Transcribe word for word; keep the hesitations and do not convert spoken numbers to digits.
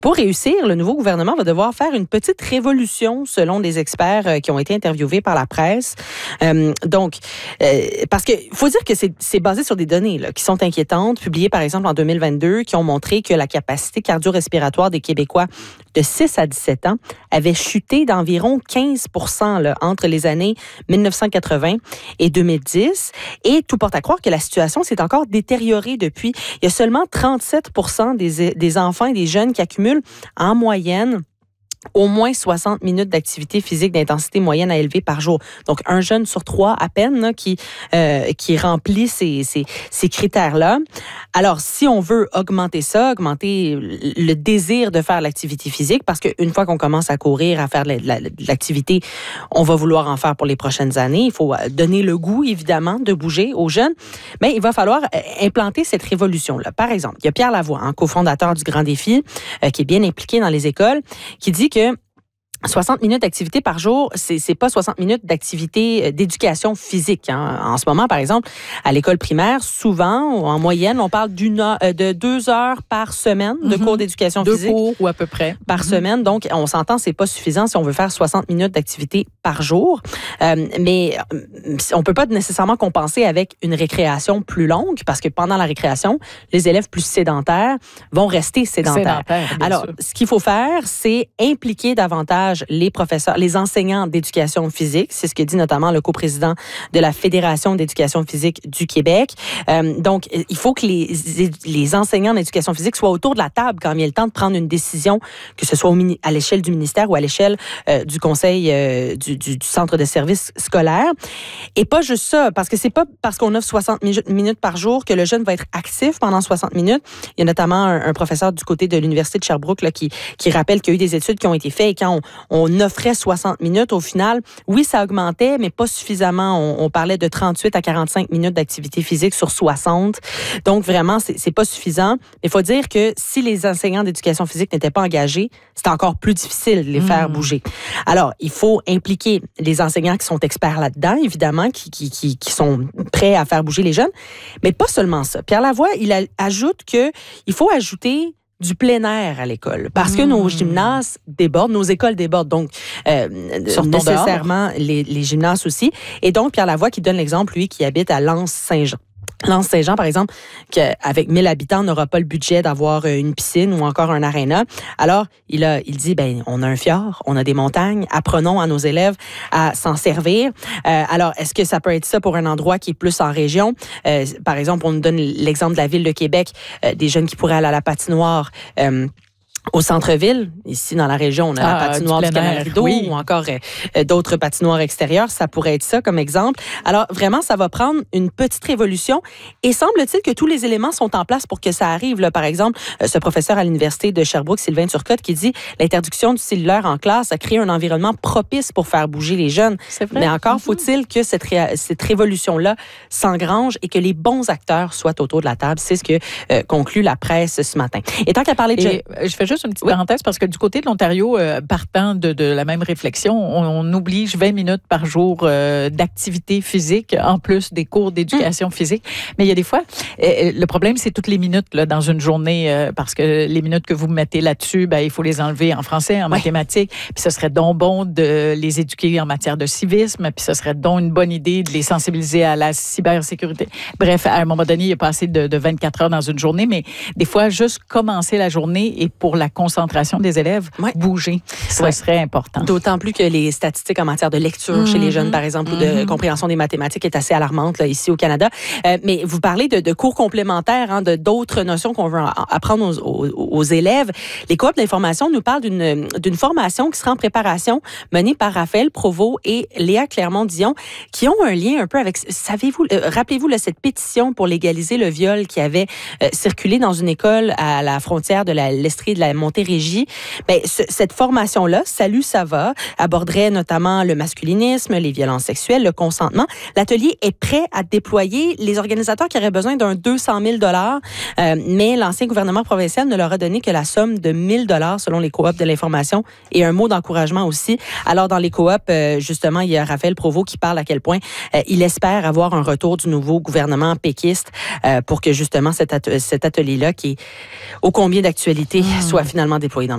Pour réussir, le nouveau gouvernement va devoir faire une petite révolution, selon des experts euh, qui ont été interviewés par la presse. Euh, donc, euh, parce que faut dire que c'est, c'est basé sur des données là, qui sont inquiétantes, publiées par exemple en deux mille vingt-deux, qui ont montré que la capacité cardio-respiratoire des Québécois de six à dix-sept ans avait chuté d'environ quinze pour cent là, entre les années dix-neuf cent quatre-vingts et deux mille dix. Et tout porte à croire que la situation s'est encore détériorée depuis. Il y a seulement trente-sept pour cent des, des enfants et des jeunes qui accumulent en moyenne au moins soixante minutes d'activité physique d'intensité moyenne à élever par jour. Donc, un jeune sur trois à peine là, qui, euh, qui remplit ces, ces, ces critères-là. Alors, si on veut augmenter ça, augmenter le désir de faire l'activité physique, parce qu'une fois qu'on commence à courir, à faire de, la, de l'activité, on va vouloir en faire pour les prochaines années. Il faut donner le goût, évidemment, de bouger aux jeunes. Mais il va falloir implanter cette révolution-là. Par exemple, il y a Pierre Lavoie, hein, cofondateur du Grand Défi, euh, qui est bien impliqué dans les écoles, qui dit que soixante minutes d'activité par jour, c'est, c'est pas soixante minutes d'activité d'éducation physique. Hein. En ce moment, par exemple, à l'école primaire, souvent, en moyenne, on parle d'une heure, de deux heures par semaine de mm-hmm. cours d'éducation Deux physique. Deux cours ou à peu près. Par mm-hmm. semaine. Donc, on s'entend, c'est pas suffisant si on veut faire soixante minutes d'activité par jour. Euh, mais on peut pas nécessairement compenser avec une récréation plus longue parce que pendant la récréation, les élèves plus sédentaires vont rester sédentaires. Sédentaire, bien Alors, sûr. ce qu'il faut faire, c'est impliquer davantage les professeurs, les enseignants d'éducation physique. C'est ce que dit notamment le coprésident de la Fédération d'éducation physique du Québec. Euh, donc, il faut que les, les enseignants d'éducation physique soient autour de la table quand il y a le temps de prendre une décision, que ce soit au, à l'échelle du ministère ou à l'échelle euh, du conseil euh, du, du, du centre de services scolaire. Et pas juste ça, parce que c'est pas parce qu'on offre soixante minutes par jour que le jeune va être actif pendant soixante minutes. Il y a notamment un, un professeur du côté de l'Université de Sherbrooke là, qui, qui rappelle qu'il y a eu des études qui ont été faites et quand on, on offrait soixante minutes, au final, oui, ça augmentait, mais pas suffisamment. On, on parlait de trente-huit à quarante-cinq minutes d'activité physique sur soixante. Donc, vraiment, c'est, c'est pas suffisant. Il faut dire que si les enseignants d'éducation physique n'étaient pas engagés, c'est encore plus difficile de les faire mmh. bouger. Alors, il faut impliquer les enseignants qui sont experts là-dedans, évidemment, qui, qui, qui, qui sont prêts à faire bouger les jeunes. Mais pas seulement ça. Pierre Lavoie, il a, ajoute que il faut ajouter du plein air à l'école. Parce mmh. que nos gymnases débordent, nos écoles débordent. Donc, euh, nécessairement, les, les gymnases aussi. Et donc, Pierre Lavoie qui donne l'exemple, lui, qui habite à Lens-Saint-Jean. Lens-Saint-Jean, par exemple, qu'avec mille habitants, n'aura pas le budget d'avoir une piscine ou encore un aréna. Alors, il a, il dit, ben, on a un fjord, on a des montagnes, apprenons à nos élèves à s'en servir. Euh, alors, est-ce que ça peut être ça pour un endroit qui est plus en région? Euh, par exemple, on nous donne l'exemple de la ville de Québec, euh, des jeunes qui pourraient aller à la patinoire, euh, au centre-ville, ici dans la région, on a ah, la patinoire du, du Canal Rideau oui. ou encore euh, d'autres patinoires extérieures. Ça pourrait être ça comme exemple. Alors, vraiment, ça va prendre une petite révolution et semble-t-il que tous les éléments sont en place pour que ça arrive. Là, par exemple, euh, ce professeur à l'Université de Sherbrooke, Sylvain Turcotte, qui dit l'interdiction du cellulaire en classe a créé un environnement propice pour faire bouger les jeunes. C'est vrai. Mais encore mm-hmm. faut-il que cette, ré- cette révolution-là s'engrange et que les bons acteurs soient autour de la table. C'est ce que euh, conclut la presse ce matin. Et tant qu'à parler de... Et, je fais juste une petite oui. parenthèse parce que du côté de l'Ontario, euh, partant de, de la même réflexion, on, on oblige vingt minutes par jour euh, d'activité physique en plus des cours d'éducation mmh. physique. Mais il y a des fois, euh, le problème, c'est toutes les minutes là, dans une journée euh, parce que les minutes que vous mettez là-dessus, ben, il faut les enlever en français, en oui. mathématiques. Puis ce serait donc bon de les éduquer en matière de civisme. Puis ce serait donc une bonne idée de les sensibiliser à la cybersécurité. Bref, à un moment donné, il y a pas assez de, de vingt-quatre heures dans une journée, mais des fois, juste commencer la journée et pour la concentration des élèves, ouais. bouger, ça ouais. serait important. D'autant plus que les statistiques en matière de lecture mm-hmm. chez les jeunes, par exemple, mm-hmm. ou de compréhension des mathématiques est assez alarmante là, ici au Canada. Euh, mais vous parlez de, de cours complémentaires, hein, de d'autres notions qu'on veut en, apprendre aux, aux, aux élèves. Les coops d'information nous parlent d'une, d'une formation qui sera en préparation menée par Raphaël Provost et Léa Clermont-Dion, qui ont un lien un peu avec, savez-vous, euh, rappelez-vous là, cette pétition pour légaliser le viol qui avait euh, circulé dans une école à la frontière de la l'Estrie de la Montérégie. Ben, ce, cette formation-là, Salut, ça va, aborderait notamment le masculinisme, les violences sexuelles, le consentement. L'atelier est prêt à déployer les organisateurs qui auraient besoin d'un deux cent mille dollars, euh, mais l'ancien gouvernement provincial ne leur a donné que la somme de mille dollars selon les coops de l'information et un mot d'encouragement aussi. Alors, dans les coops, euh, justement, il y a Raphaël Provost qui parle à quel point euh, il espère avoir un retour du nouveau gouvernement péquiste euh, pour que justement cet, at- cet atelier-là, qui est ô combien d'actualité, mmh. soit finalement déployé dans